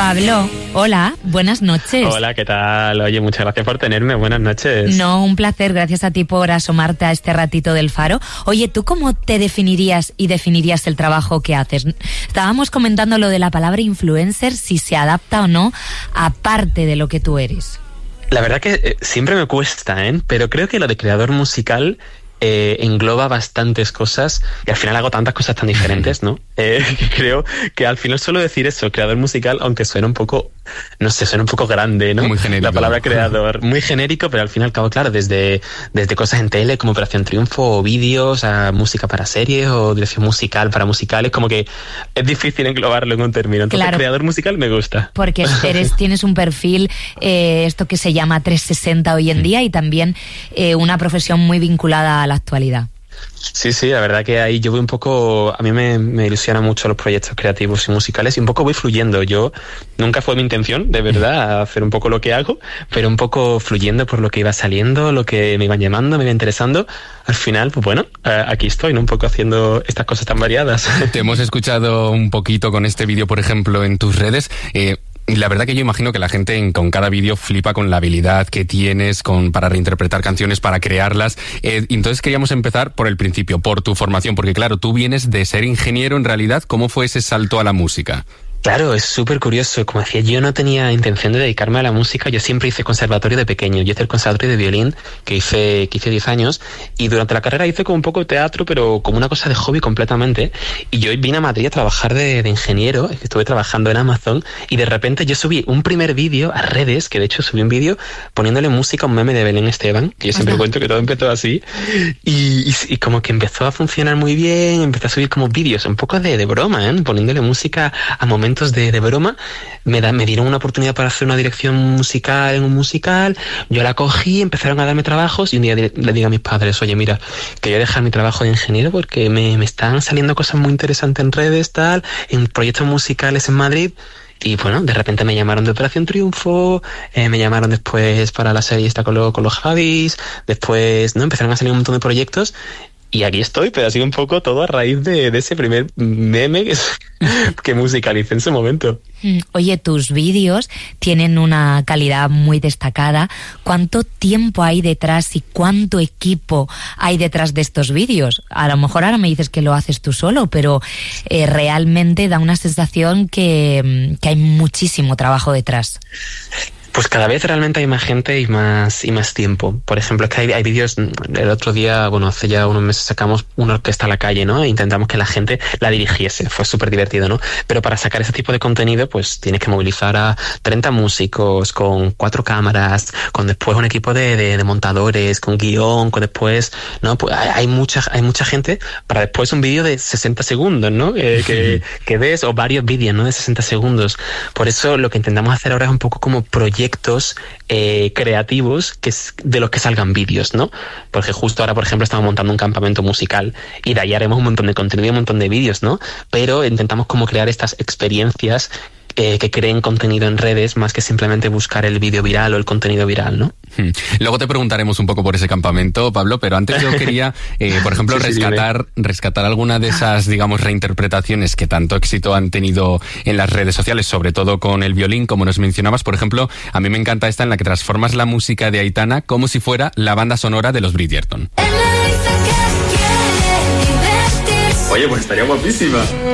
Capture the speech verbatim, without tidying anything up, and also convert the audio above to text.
Pablo, hola, buenas noches. Hola, ¿qué tal? Oye, muchas gracias por tenerme, buenas noches. No, un placer, gracias a ti por asomarte a este ratito del Faro. Oye, ¿tú cómo te definirías y definirías el trabajo que haces? Estábamos comentando lo de la palabra influencer, si se adapta o no, aparte de lo que tú eres. La verdad que eh, siempre me cuesta, ¿eh? Pero creo que lo de creador musical eh, engloba bastantes cosas y al final hago tantas cosas tan diferentes, ¿no? Eh, que creo que al final suelo decir eso, creador musical, aunque suena un poco, no sé, suena un poco grande, ¿no? Muy genérico. La palabra creador, muy genérico, pero al fin y al cabo, claro, desde, desde cosas en tele como Operación Triunfo o vídeos, a música para series o dirección musical para musicales, como que es difícil englobarlo en un término. Entonces, claro, creador musical me gusta. Porque eres, tienes un perfil, eh, esto que se llama trescientos sesenta hoy en día y también eh, una profesión muy vinculada a la actualidad. Sí, sí, la verdad que ahí yo voy un poco, a mí me, me ilusionan mucho los proyectos creativos y musicales y un poco voy fluyendo. Yo nunca fue mi intención, de verdad, hacer un poco lo que hago, pero un poco fluyendo por lo que iba saliendo, lo que me iban llamando, me iba interesando. Al final, pues bueno, aquí estoy, ¿no? Un poco haciendo estas cosas tan variadas. Te hemos escuchado un poquito con este vídeo, por ejemplo, en tus redes. Eh, La verdad que yo imagino que la gente en, con cada vídeo flipa con la habilidad que tienes con, para reinterpretar canciones, para crearlas. Eh, entonces queríamos empezar por el principio, por tu formación, porque claro, tú vienes de ser ingeniero en realidad. ¿Cómo fue ese salto a la música? Claro, es súper curioso. Como decía, yo no tenía intención de dedicarme a la música. Yo siempre hice conservatorio de pequeño. Yo hice el conservatorio de violín, que hice, que hice diez años. Y durante la carrera hice como un poco de teatro, pero como una cosa de hobby completamente. Y yo vine a Madrid a trabajar de, de ingeniero. Estuve trabajando en Amazon. Y de repente yo subí un primer vídeo a redes, que de hecho subí un vídeo poniéndole música a un meme de Belén Esteban, que yo siempre Ajá. cuento que todo empezó así. Y, y, y como que empezó a funcionar muy bien. Empecé a subir como vídeos, un poco de, de broma, ¿eh? Poniéndole música a momentos De, de broma, me, da, me dieron una oportunidad para hacer una dirección musical en un musical, yo la cogí, empezaron a darme trabajos y un día le, le digo a mis padres, oye mira, que voy a dejar mi trabajo de ingeniero porque me, me están saliendo cosas muy interesantes en redes, tal, en proyectos musicales en Madrid. Y bueno, de repente me llamaron de Operación Triunfo, eh, me llamaron después para la serie esta con, lo, con los Javis, después no empezaron a salir un montón de proyectos. Y aquí estoy, pero ha sido un poco todo a raíz de, de ese primer meme que, que musicalicé en su momento. Oye, tus vídeos tienen una calidad muy destacada. ¿Cuánto tiempo hay detrás y cuánto equipo hay detrás de estos vídeos? A lo mejor ahora me dices que lo haces tú solo, pero eh, realmente da una sensación que, que hay muchísimo trabajo detrás. Pues cada vez realmente hay más gente y más y más tiempo. Por ejemplo, es que hay, hay vídeos, el otro día, bueno, hace ya unos meses sacamos una orquesta a la calle, ¿no? E intentamos que la gente la dirigiese. Fue súper divertido, ¿no? Pero para sacar ese tipo de contenido, pues tienes que movilizar a treinta músicos, con cuatro cámaras, con después un equipo de, de, de montadores, con guión, con después, ¿no? Pues hay, hay mucha, hay mucha gente para después un vídeo de sesenta segundos, ¿no? Que, que, que ves, o varios vídeos, ¿no? De sesenta segundos. Por eso lo que intentamos hacer ahora es un poco como proyectos proyectos eh, creativos que de los que salgan vídeos, ¿no? Porque justo ahora, por ejemplo, estamos montando un campamento musical y de ahí haremos un montón de contenido y un montón de vídeos, ¿no? Pero intentamos como crear estas experiencias eh, que creen contenido en redes más que simplemente buscar el vídeo viral o el contenido viral, ¿no? Hmm. Luego te preguntaremos un poco por ese campamento, Pablo, pero antes yo quería, eh, por ejemplo, sí, sí, rescatar, rescatar alguna de esas, digamos, reinterpretaciones que tanto éxito han tenido en las redes sociales, sobre todo con el violín, como nos mencionabas. Por ejemplo, a mí me encanta esta en la que transformas la música de Aitana como si fuera la banda sonora de los Bridgerton. Oye, pues estaría guapísima.